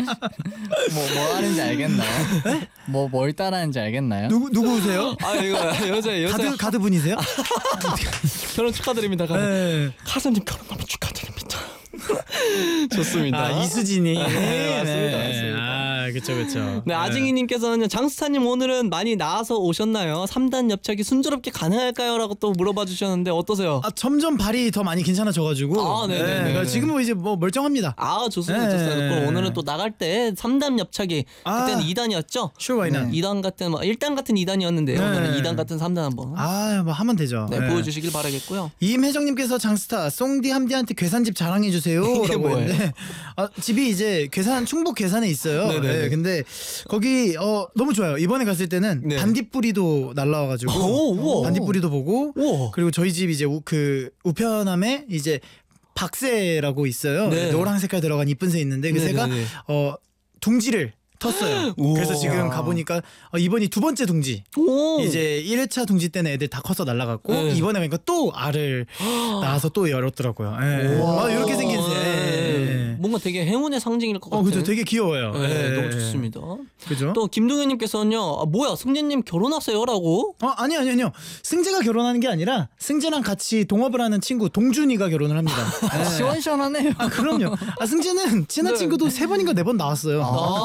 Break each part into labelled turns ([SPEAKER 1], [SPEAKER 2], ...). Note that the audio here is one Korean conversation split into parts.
[SPEAKER 1] 뭐 하는지 알겠나요? 뭘 따라하는지 알겠나요?
[SPEAKER 2] 누구세요?
[SPEAKER 3] 아 이거 여자
[SPEAKER 2] 가드 분이세요?
[SPEAKER 3] 결혼 축하드립니다.
[SPEAKER 2] 네.
[SPEAKER 3] 가수님 결혼 너무 축하드립니다. 좋습니다.
[SPEAKER 2] 이수진이.
[SPEAKER 3] 맞습니다.
[SPEAKER 2] 아, 그쵸.
[SPEAKER 3] 네, 아징이님께서는 장스타님 오늘은 많이 나아서 오셨나요? 3단 옆차기 순조롭게 가능할까요? 라고 또 물어봐 주셨는데 어떠세요?
[SPEAKER 2] 점점 발이 더 많이 괜찮아져가지고.
[SPEAKER 3] 네네네.
[SPEAKER 2] 지금은 뭐 이제 뭐 멀쩡합니다.
[SPEAKER 3] 좋습니다. 그럼 오늘은 또 나갈 때 3단 옆차기. 그때는 2단이었죠?
[SPEAKER 2] Sure, why not?
[SPEAKER 3] 2단 같은 1단 같은 2단이었는데 오늘은 2단 같은 3단 한번
[SPEAKER 2] 뭐 하면 되죠.
[SPEAKER 3] 보여주시길 바라겠고요.
[SPEAKER 2] 임혜정님께서 장스타 송디 함디한테 괴산집 자랑해주세요 라고
[SPEAKER 3] 뭐예요?
[SPEAKER 2] 했는데 집이 이제 충북 괴산에 있어요.
[SPEAKER 3] 네네네.
[SPEAKER 2] 근데 거기 너무 좋아요. 이번에 갔을 때는 반딧불이도 날라와가지고
[SPEAKER 3] 우와.
[SPEAKER 2] 반딧불이도 보고
[SPEAKER 3] 우와.
[SPEAKER 2] 그리고 저희 집 이제 그 우편함에 이제 박새라고 있어요.
[SPEAKER 3] 네.
[SPEAKER 2] 노란 색깔 들어간 이쁜 새 있는데 그 새가
[SPEAKER 3] 네네네.
[SPEAKER 2] 둥지를 텄어요. 그래서 지금 가보니까 이번이 두 번째 둥지. 이제 1회차 둥지 때는 애들 다 커서 날아갔고 이번에 가니까 또 알을 낳아서 또 열었더라고요. 이렇게 생긴 새.
[SPEAKER 3] 뭔가 되게 행운의 상징일 것 같아요.
[SPEAKER 2] 그죠. 되게 귀여워요.
[SPEAKER 3] 너무 좋습니다.
[SPEAKER 2] 그죠?
[SPEAKER 3] 또 김동현님께서는요. 뭐야 승재님 결혼하세요?라고.
[SPEAKER 2] 아니요. 승재가 결혼하는 게 아니라 승재랑 같이 동업을 하는 친구 동준이가 결혼을 합니다.
[SPEAKER 1] 시원시원하네요.
[SPEAKER 2] 그럼요. 승재는 친한 친구도 3번인가 4번 나왔어요.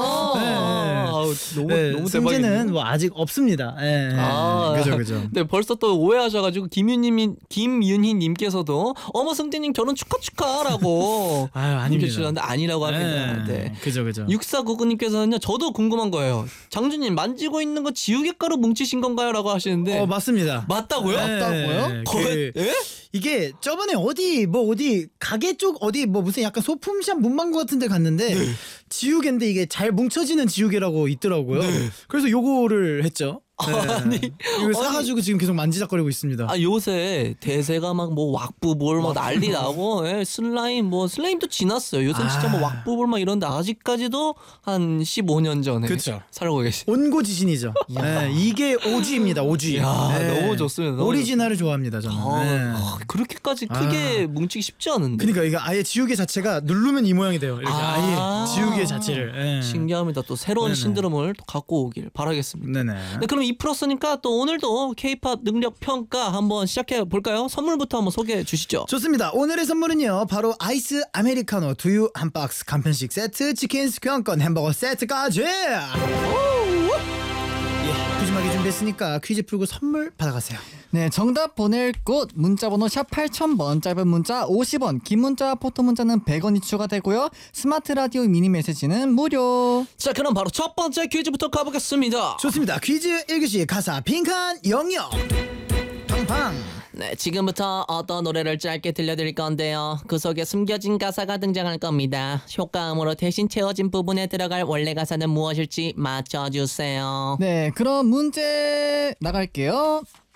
[SPEAKER 3] 너무
[SPEAKER 2] 승재는
[SPEAKER 3] 대박이네요.
[SPEAKER 2] 뭐 아직 없습니다. 그죠.
[SPEAKER 3] 네, 벌써 또 오해하셔가지고 김윤희님께서도 어머 승재님 결혼 축하라고
[SPEAKER 2] 아닙니다.
[SPEAKER 3] 아니라고 합니다. 네.
[SPEAKER 2] 그죠.
[SPEAKER 3] 6499님께서는요 저도 궁금한 거예요. 장준님 만지고 있는 거 지우개가루 뭉치신 건가요?라고 하시는데
[SPEAKER 2] 맞습니다.
[SPEAKER 3] 맞다고요?
[SPEAKER 2] 맞다고요? 이게 저번에 어디 가게 쪽 어디 무슨 약간 소품샵 문방구 같은 데 갔는데 지우개인데 이게 잘 뭉쳐지는 지우개라고 있더라고요. 그래서 요거를 했죠. 이거 사가지고 지금 계속 만지작거리고 있습니다.
[SPEAKER 3] 요새 대세가 막 뭐 왁부볼 막 난리 나고 슬라임도 지났어요. 요새 진짜 뭐 왁부볼 막 이런데 아직까지도 한 15년 전에
[SPEAKER 2] 그쵸.
[SPEAKER 3] 살고 계시.
[SPEAKER 2] 온고지신이죠. 이게 OG입니다. OG.
[SPEAKER 3] 너무 좋습니다. 너무
[SPEAKER 2] 오리지널을 좋아합니다 저는.
[SPEAKER 3] 그렇게까지 크게 뭉치기 쉽지 않은데.
[SPEAKER 2] 그러니까 이게 아예 지우개 자체가 누르면 이 모양이 돼요. 이렇게 아예 지우개 자체를.
[SPEAKER 3] 신기합니다. 또 새로운 신드롬을 또 갖고 오길 바라겠습니다.
[SPEAKER 2] 네네.
[SPEAKER 3] 네, 그럼 이 플러스니까 또 오늘도 K-팝 능력 평가 한번 시작해 볼까요? 선물부터 한번 소개해 주시죠.
[SPEAKER 2] 좋습니다. 오늘의 선물은요 바로 아이스 아메리카노 두유 한 박스 간편식 세트 치킨 교환권 햄버거 세트까지. 푸짐하게 준비했으니까 퀴즈 풀고 선물 받아가세요.
[SPEAKER 1] 네, 정답 보낼 곳 문자번호 샵 8000번, 짧은 문자 50원, 긴 문자 포토 문자는 100원이 추가되고요. 스마트 라디오 미니 메시지는 무료.
[SPEAKER 3] 자, 그럼 바로 첫 번째 퀴즈부터 가보겠습니다.
[SPEAKER 2] 좋습니다. 퀴즈 1교시 가사 빈칸 영역 팡팡.
[SPEAKER 3] 네, 지금부터 어떤 노래를 짧게 들려드릴 건데요. 그 속에 숨겨진 가사가 등장할 겁니다. 효과음으로 대신 채워진 부분에 들어갈 원래 가사는 무엇일지 맞춰주세요.
[SPEAKER 1] 네, 그럼 문제 나갈게요.